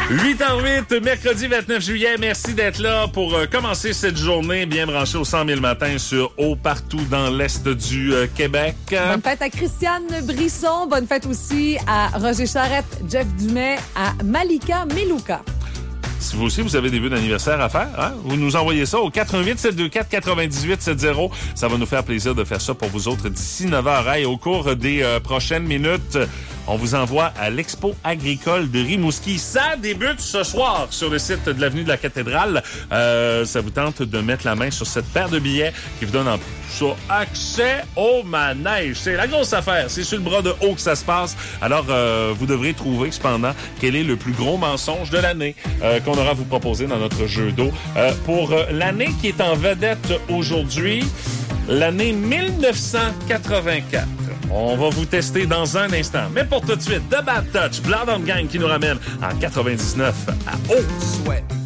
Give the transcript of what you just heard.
8h08, mercredi 29 juillet. Merci d'être là pour commencer cette journée bien branchée au 100 000 matins sur Haut partout dans l'Est du Québec. Bonne fête à Christiane Brisson. Bonne fête aussi à Roger Charette, Jeff Dumais, à Malika Melouka. Si vous aussi, vous avez des vœux d'anniversaire à faire, hein? Vous nous envoyez ça au 88-724-9870. Ça va nous faire plaisir de faire ça pour vous autres d'ici 9h. Et au cours des prochaines minutes, on vous envoie à l'Expo agricole de Rimouski. Ça débute ce soir sur le site de l'Avenue de la Cathédrale. Ça vous tente de mettre la main sur cette paire de billets qui vous donne en plus ça accès au manège. C'est la grosse affaire. C'est sur le bras de haut que ça se passe. Alors, vous devrez trouver cependant quel est le plus gros mensonge de l'année qu'on aura à vous proposer dans notre jeu d'eau. Pour l'année qui est en vedette aujourd'hui, l'année 1984. On va vous tester dans un instant. Mais pour tout de suite, The Bad Touch, Blood on Gang qui nous ramène en 99 à Haut Souhait.